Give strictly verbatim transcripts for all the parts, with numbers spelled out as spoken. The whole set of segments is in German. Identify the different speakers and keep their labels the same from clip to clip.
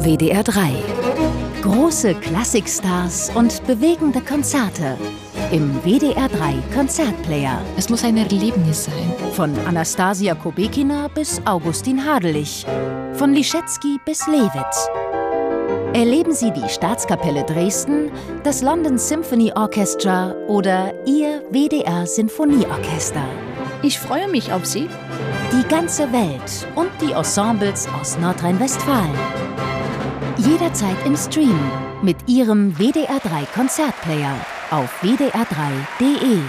Speaker 1: W D R drei. Große Klassikstars und bewegende Konzerte im W D R drei Konzertplayer.
Speaker 2: Es muss ein Erlebnis sein.
Speaker 1: Von Anastasia Kobekina bis Augustin Hadelich, von Liszewski bis Lewitz. Erleben Sie die Staatskapelle Dresden, das London Symphony Orchestra oder Ihr W D R Sinfonieorchester.
Speaker 2: Ich freue mich auf Sie.
Speaker 1: Die ganze Welt und die Ensembles aus Nordrhein-Westfalen. Jederzeit im Stream mit Ihrem W D R drei Konzertplayer auf w d r drei punkt d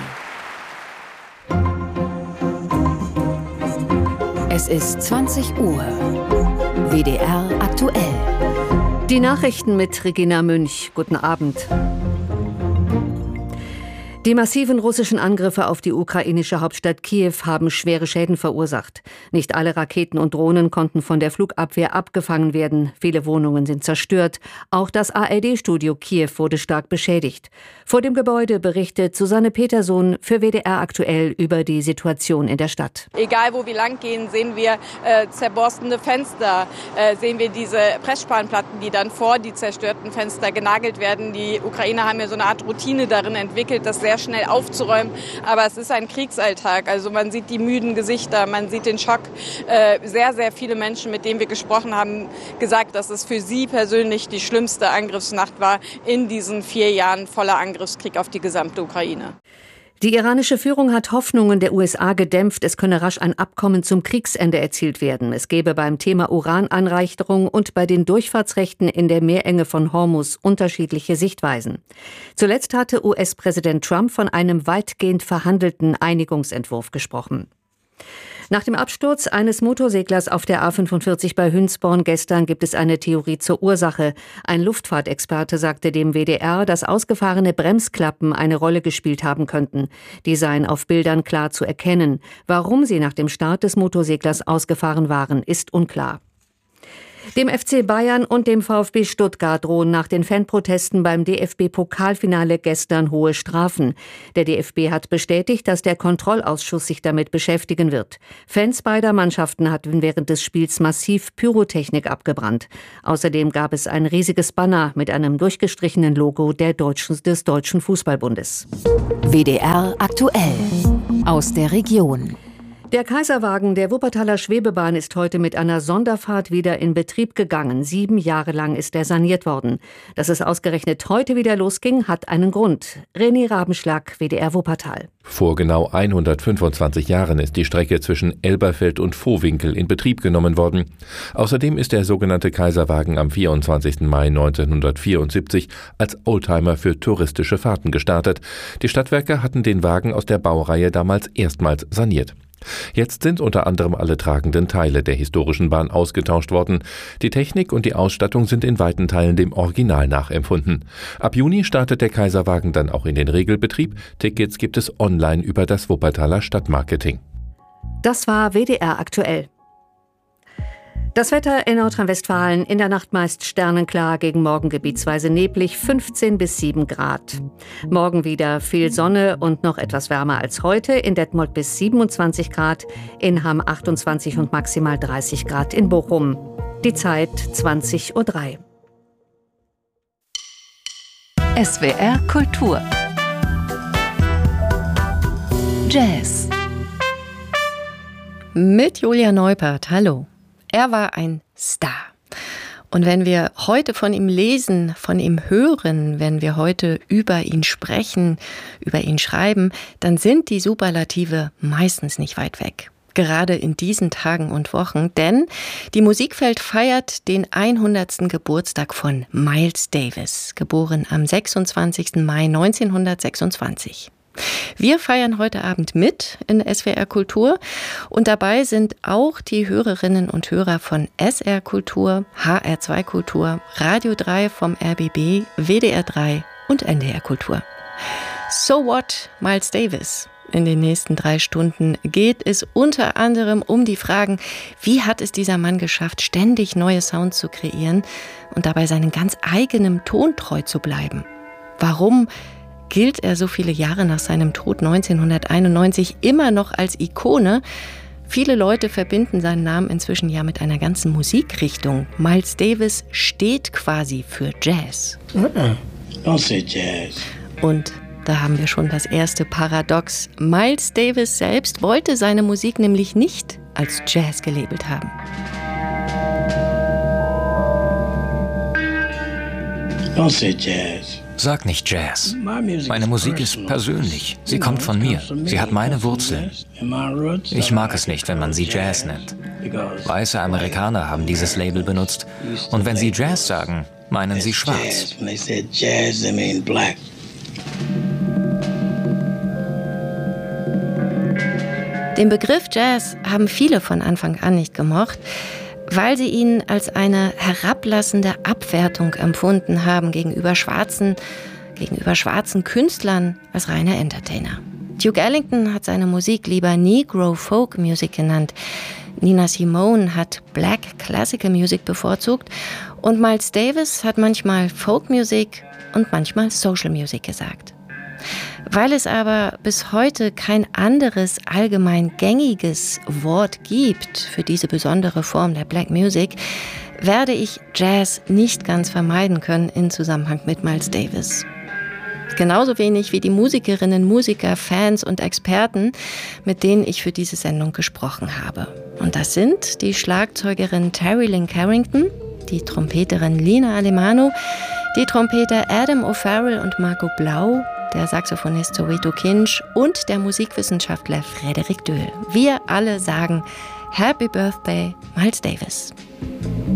Speaker 1: e. Es ist zwanzig Uhr. W D R aktuell.
Speaker 3: Die Nachrichten mit Regina Münch. Guten Abend. Die massiven russischen Angriffe auf die ukrainische Hauptstadt Kiew haben schwere Schäden verursacht. Nicht alle Raketen und Drohnen konnten von der Flugabwehr abgefangen werden. Viele Wohnungen sind zerstört. Auch das A R D-Studio Kiew wurde stark beschädigt. Vor dem Gebäude berichtet Susanne Petersohn für W D R aktuell über die Situation in der Stadt.
Speaker 4: Egal, wo wir lang gehen, sehen wir äh, zerborstene Fenster, äh, sehen wir diese Pressspanplatten, die dann vor die zerstörten Fenster genagelt werden. Die Ukrainer haben ja so eine Art Routine darin entwickelt, das sehr schnell aufzuräumen, aber es ist ein Kriegsalltag. Also man sieht die müden Gesichter, man sieht den Schock. Äh, sehr, sehr viele Menschen, mit denen wir gesprochen haben, gesagt, dass es für sie persönlich die schlimmste Angriffsnacht war in diesen vier Jahren voller Angriffskrieg auf die gesamte Ukraine.
Speaker 3: Die iranische Führung hat Hoffnungen der U S A gedämpft, es könne rasch ein Abkommen zum Kriegsende erzielt werden. Es gebe beim Thema Urananreicherung und bei den Durchfahrtsrechten in der Meerenge von Hormuz unterschiedliche Sichtweisen. Zuletzt hatte U S-Präsident Trump von einem weitgehend verhandelten Einigungsentwurf gesprochen. Nach dem Absturz eines Motorseglers auf der A fünfundvierzig bei Hünsborn gestern gibt es eine Theorie zur Ursache. Ein Luftfahrtexperte sagte dem W D R, dass ausgefahrene Bremsklappen eine Rolle gespielt haben könnten. Die seien auf Bildern klar zu erkennen. Warum sie nach dem Start des Motorseglers ausgefahren waren, ist unklar. Dem F C Bayern und dem VfB Stuttgart drohen nach den Fanprotesten beim D F B-Pokalfinale gestern hohe Strafen. Der D F B hat bestätigt, dass der Kontrollausschuss sich damit beschäftigen wird. Fans beider Mannschaften hatten während des Spiels massiv Pyrotechnik abgebrannt. Außerdem gab es ein riesiges Banner mit einem durchgestrichenen Logo der Deutschen, des Deutschen Fußballbundes.
Speaker 1: W D R aktuell aus der Region.
Speaker 3: Der Kaiserwagen der Wuppertaler Schwebebahn ist heute mit einer Sonderfahrt wieder in Betrieb gegangen. Sieben Jahre lang ist er saniert worden. Dass es ausgerechnet heute wieder losging, hat einen Grund. René Rabenschlag, W D R Wuppertal.
Speaker 5: Vor genau hundertfünfundzwanzig Jahren ist die Strecke zwischen Elberfeld und Vohwinkel in Betrieb genommen worden. Außerdem ist der sogenannte Kaiserwagen am vierundzwanzigsten Mai neunzehnhundertvierundsiebzig als Oldtimer für touristische Fahrten gestartet. Die Stadtwerke hatten den Wagen aus der Baureihe damals erstmals saniert. Jetzt sind unter anderem alle tragenden Teile der historischen Bahn ausgetauscht worden. Die Technik und die Ausstattung sind in weiten Teilen dem Original nachempfunden. Ab Juni startet der Kaiserwagen dann auch in den Regelbetrieb. Tickets gibt es online über das Wuppertaler Stadtmarketing.
Speaker 3: Das war W D R aktuell. Das Wetter in Nordrhein-Westfalen in der Nacht meist sternenklar, gegen Morgen gebietsweise neblig, fünfzehn bis sieben Grad. Morgen wieder viel Sonne und noch etwas wärmer als heute, in Detmold bis siebenundzwanzig Grad, in Hamm achtundzwanzig und maximal dreißig Grad in Bochum. Die Zeit zwanzig Uhr drei.
Speaker 1: S W R Kultur. Jazz.
Speaker 2: Mit Julia Neupert, hallo. Er war ein Star. Und wenn wir heute von ihm lesen, von ihm hören, wenn wir heute über ihn sprechen, über ihn schreiben, dann sind die Superlative meistens nicht weit weg. Gerade in diesen Tagen und Wochen, denn die Musikwelt feiert den hundertsten Geburtstag von Miles Davis, geboren am sechsundzwanzigsten Mai neunzehnhundertsechsundzwanzig. Wir feiern heute Abend mit in S W R Kultur und dabei sind auch die Hörerinnen und Hörer von S R Kultur, H R zwei Kultur, Radio drei vom R B B, W D R drei und N D R Kultur. So what, Miles Davis? In den nächsten drei Stunden geht es unter anderem um die Fragen, wie hat es dieser Mann geschafft, ständig neue Sounds zu kreieren und dabei seinen ganz eigenen Ton treu zu bleiben? Warum gilt er so viele Jahre nach seinem Tod neunzehnhunderteinundneunzig immer noch als Ikone? Viele Leute verbinden seinen Namen inzwischen ja mit einer ganzen Musikrichtung. Miles Davis steht quasi für Jazz.
Speaker 6: Uh-uh. Don't say Jazz.
Speaker 2: Und da haben wir schon das erste Paradox. Miles Davis selbst wollte seine Musik nämlich nicht als Jazz gelabelt haben.
Speaker 6: Don't say Jazz.
Speaker 7: Sag nicht Jazz. Meine Musik ist persönlich. Sie kommt von mir. Sie hat meine Wurzeln. Ich mag es nicht, wenn man sie Jazz nennt. Weiße Amerikaner haben dieses Label benutzt. Und wenn sie Jazz sagen, meinen sie schwarz.
Speaker 2: Den Begriff Jazz haben viele von Anfang an nicht gemocht, weil sie ihn als eine herablassende Abwertung empfunden haben gegenüber schwarzen, gegenüber schwarzen Künstlern als reine Entertainer. Duke Ellington hat seine Musik lieber Negro Folk Music genannt. Nina Simone hat Black Classical Music bevorzugt und Miles Davis hat manchmal Folk Music und manchmal Social Music gesagt. Weil es aber bis heute kein anderes allgemein gängiges Wort gibt für diese besondere Form der Black Music, werde ich Jazz nicht ganz vermeiden können in Zusammenhang mit Miles Davis. Genauso wenig wie die Musikerinnen, Musiker, Fans und Experten, mit denen ich für diese Sendung gesprochen habe. Und das sind die Schlagzeugerin Terry Lynn Carrington, die Trompeterin Lina Alemano, die Trompeter Adam O'Farrell und Marco Blau, der Saxophonist Soweto Kinch und der Musikwissenschaftler Frederik Döhl. Wir alle sagen Happy Birthday, Miles Davis.